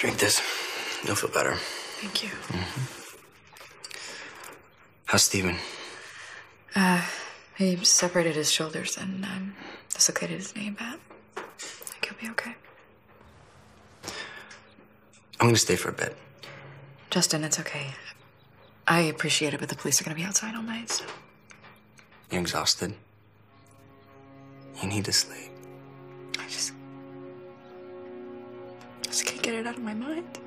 Drink this. You'll feel better. Thank you. How's Steven? He separated his shoulders and dislocated his knee, but I think he'll be okay. I'm gonna stay for a bit. Justin, it's okay. I appreciate it, but the police are gonna be outside all night, so. You're exhausted. You need to sleep. I just can't get it out of my mind.